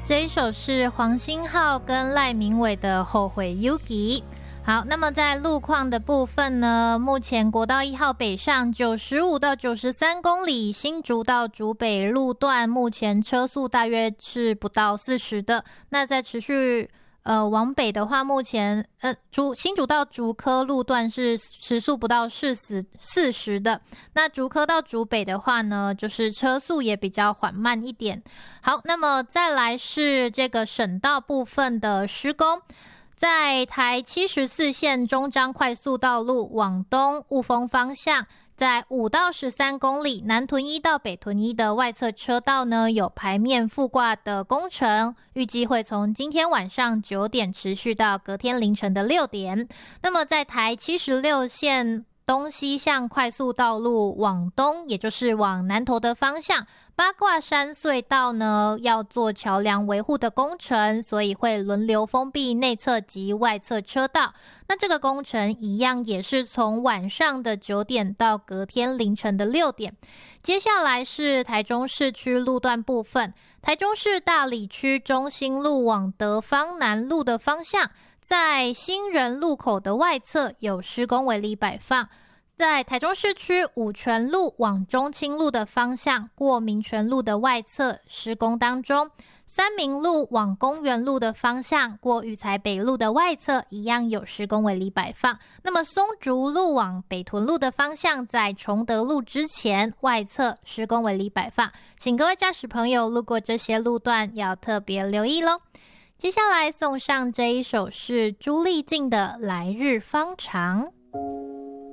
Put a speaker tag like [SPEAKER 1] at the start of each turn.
[SPEAKER 1] 这一首是黄星浩跟赖明伟的《后悔 Yugi》。好，那么在路况的部分呢，目前国道1号北上95到93公里，新竹到竹北路段目前车速大约是不到40的。那在持续往北的话，目前新竹到竹科路段是时速不到40的。那竹科到竹北的话呢，就是车速也比较缓慢一点。好，那么再来是这个省道部分的施工。在台74线中彰快速道路往东雾峰方向，在5到13公里南屯1到北屯1的外侧车道呢，有排面覆挂的工程，预计会从今天晚上9点持续到隔天凌晨的6点。那么在台76线东西向快速道路往东，也就是往南投的方向，八卦山隧道呢要做桥梁维护的工程，所以会轮流封闭内侧及外侧车道。那这个工程一样也是从晚上的9点到隔天凌晨的6点。接下来是台中市区路段部分，台中市大里区中心路往德芳南路的方向，在新人路口的外侧有施工围篱摆放。在台中市区五权路往中清路的方向，过民权路的外侧施工当中。三民路往公园路的方向，过育才北路的外侧一样有施工围篱摆放。那么松竹路往北屯路的方向，在崇德路之前外侧施工围篱摆放，请各位驾驶朋友路过这些路段要特别留意咯。接下来送上这一首是朱丽静的《来日方长》。